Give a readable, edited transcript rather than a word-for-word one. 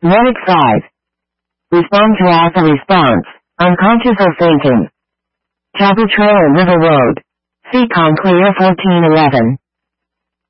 Medic 5. Respond to alpha response. Unconscious or fainting. Chapel Trail and River Road. Seacon Clear 1411.